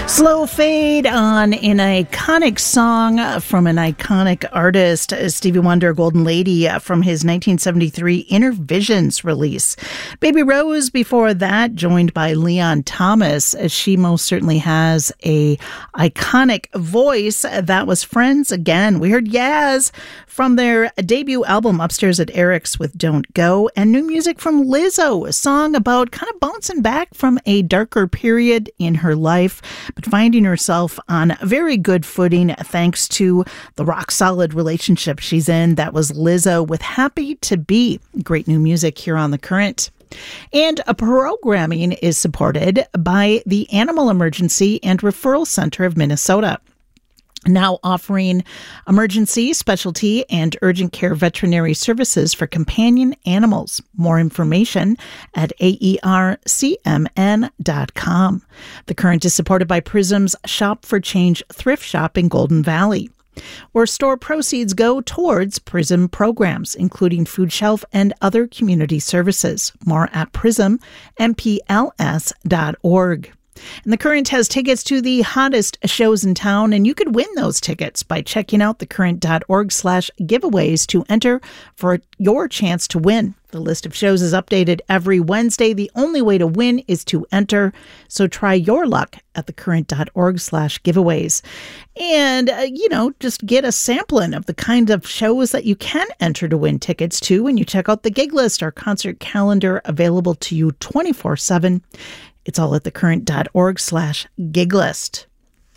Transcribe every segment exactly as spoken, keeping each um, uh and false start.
Slow fade on an iconic song from an iconic artist, Stevie Wonder, Golden Lady, from his nineteen seventy-three Inner Visions release. Baby Rose before that, joined by Leon Thomas, as she most certainly has a iconic voice. That was Friends Again. We heard Yaz from their debut album Upstairs at Eric's with Don't Go, and new music from Lizzo, a song about kind of bouncing back from a darker period in her life, but finding herself on very good footing thanks to the rock-solid relationship she's in. That was Lizzo with Happy to Be. Great new music here on The Current. And a programming is supported by the Animal Emergency and Referral Center of Minnesota, now offering emergency, specialty, and urgent care veterinary services for companion animals. More information at A E R C M N dot com. The Current is supported by Prism's Shop for Change thrift shop in Golden Valley, where store proceeds go towards Prism programs, including food shelf and other community services. More at prism m p l s dot org. And The Current has tickets to the hottest shows in town, and you could win those tickets by checking out thecurrent.org slash giveaways to enter for your chance to win. The list of shows is updated every Wednesday. The only way to win is to enter, so try your luck at thecurrent.org slash giveaways. And, uh, you know, just get a sampling of the kind of shows that you can enter to win tickets to when you check out the gig list, our concert calendar available to you twenty-four seven. It's all at thecurrent.org slash gig list.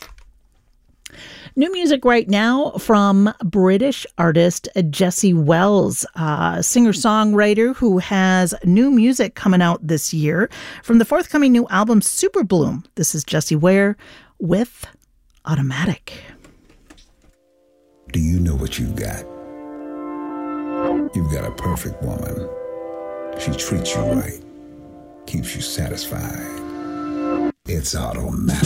New music right now from British artist Jessie Wells, a singer-songwriter who has new music coming out this year from the forthcoming new album Super Bloom. This is Jessie Ware with Automatic. Do you know what you've got? You've got a perfect woman. She treats you right, keeps you satisfied. It's automatic.